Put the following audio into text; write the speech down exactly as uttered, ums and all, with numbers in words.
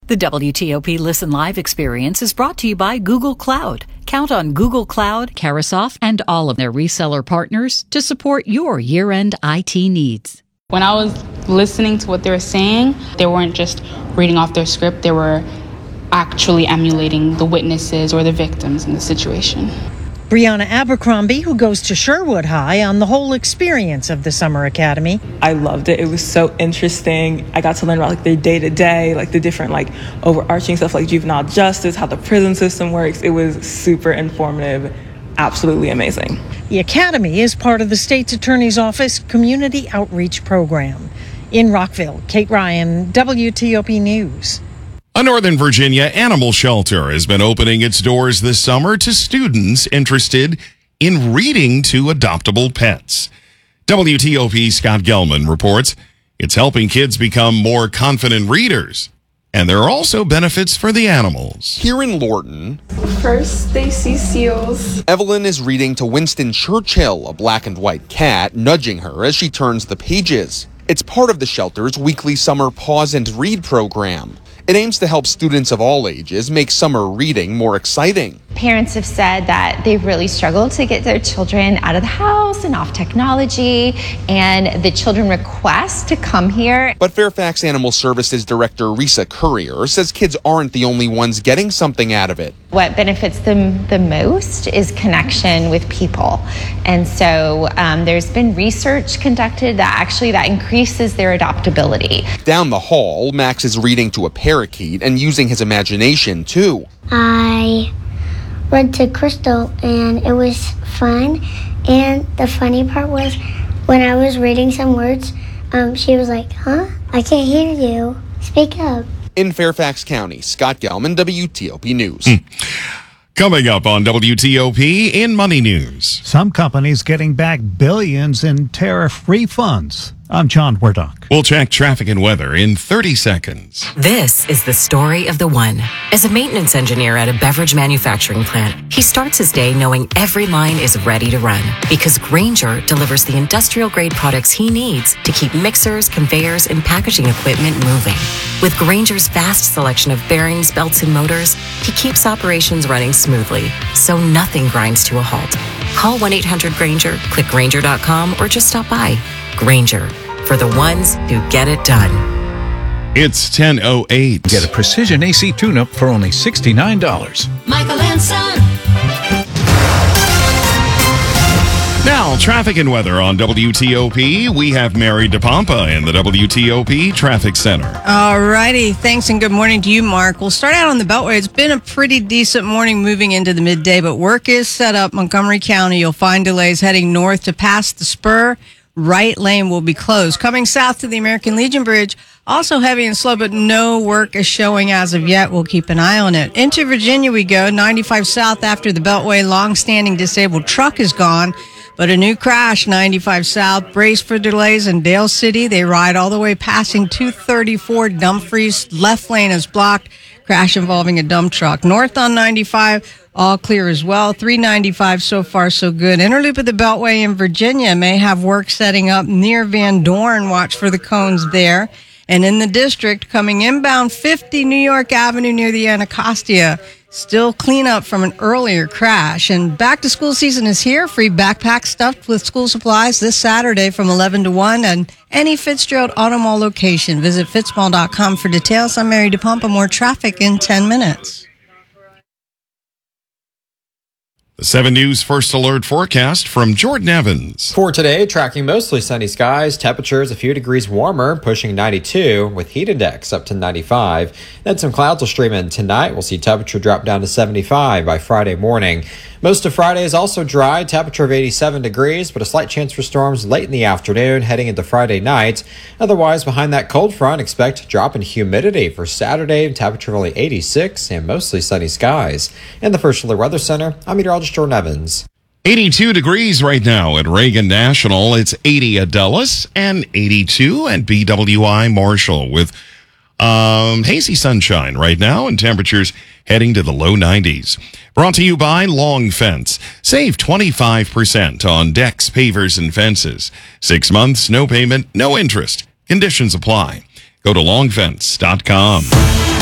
The W T O P Listen Live experience is brought to you by Google Cloud. Count on Google Cloud, Carasoft, and all of their reseller partners to support your year-end I T needs. When I was listening to what they were saying, they weren't just reading off their script, they were actually emulating the witnesses or the victims in the situation. Brianna Abercrombie, who goes to Sherwood High, on the whole experience of the Summer Academy. I loved it. It was so interesting. I got to learn about like their day-to-day, like the different like overarching stuff like juvenile justice, how the prison system works. It was super informative, absolutely amazing. The Academy is part of the State's Attorney's Office Community Outreach Program. In Rockville, Kate Ryan, W T O P News. A Northern Virginia animal shelter has been opening its doors this summer to students interested in reading to adoptable pets. W T O P Scott Gelman reports it's helping kids become more confident readers. And there are also benefits for the animals. Here in Lorton, first they see seals. Evelyn is reading to Winston Churchill, a black and white cat, nudging her as she turns the pages. It's part of the shelter's weekly summer Pause and Read program. It aims to help students of all ages make summer reading more exciting. Parents have said that they've really struggled to get their children out of the house and off technology, and the children request to come here. But Fairfax Animal Services Director Risa Courier says kids aren't the only ones getting something out of it. What benefits them the most is connection with people. And so um, there's been research conducted that actually that increases their adoptability. Down the hall, Max is reading to a parakeet and using his imagination too. I read to Crystal and it was fun, and the funny part was when I was reading some words, um, she was like, huh? I can't hear you. Speak up. In Fairfax County, Scott Gelman, W T O P News. Hmm. Coming up on W T O P in Money News. Some companies getting back billions in tariff refunds. I'm John Wardock. We'll check traffic and weather in thirty seconds. This is the story of the one. As a maintenance engineer at a beverage manufacturing plant, he starts his day knowing every line is ready to run because Grainger delivers the industrial-grade products he needs to keep mixers, conveyors, and packaging equipment moving. With Grainger's vast selection of bearings, belts, and motors, he keeps operations running smoothly, so nothing grinds to a halt. Call one eight hundred Grainger, click Grainger dot com, or just stop by. Grainger, for the ones who get it done. It's ten oh eight. Get a precision A C tune-up for only sixty-nine dollars. Michael and Son. Now, traffic and weather on W T O P. We have Mary DePompa in the W T O P Traffic Center. All righty. Thanks and good morning to you, Mark. We'll start out on the Beltway. It's been a pretty decent morning moving into the midday, but work is set up. Montgomery County, you'll find delays heading north to past the spur. Right lane will be closed. Coming south to the American Legion Bridge, also heavy and slow, but no work is showing as of yet. We'll keep an eye on it. Into Virginia we go. ninety-five south after the Beltway. Long-standing disabled truck is gone, but a new crash, ninety-five south. Brace for delays in Dale City. They ride all the way passing two thirty-four Dumfries. Left lane is blocked. Crash involving a dump truck. North on ninety-five. All clear as well. three ninety-five so far, so good. Interloop of the Beltway in Virginia may have work setting up near Van Dorn. Watch for the cones there. And in the district, coming inbound fifty New York Avenue near the Anacostia. Still cleanup from an earlier crash. And back to school season is here. Free backpack stuffed with school supplies this Saturday from eleven to one. And any Fitzgerald Auto Mall location. Visit fitzmall dot com for details. I'm Mary DePompa. More traffic in ten minutes. The seven News First Alert forecast from Jordan Evans. For today, tracking mostly sunny skies, temperatures a few degrees warmer, pushing ninety-two, with heat index up to ninety-five. Then some clouds will stream in tonight. We'll see temperature drop down to seventy-five by Friday morning. Most of Friday is also dry, temperature of eighty-seven degrees, but a slight chance for storms late in the afternoon heading into Friday night. Otherwise, behind that cold front, expect a drop in humidity for Saturday, temperature of only eighty-six and mostly sunny skies. In the First Alert Weather Center, I'm meteorologist Jordan Evans. eighty-two degrees right now at Reagan National. It's eighty at Dulles and eighty-two at B W I Marshall with um, hazy sunshine right now and temperatures heading to the low nineties. Brought to you by Long Fence. Save twenty-five percent on decks, pavers, and fences. Six months, no payment, no interest. Conditions apply. Go to long fence dot com.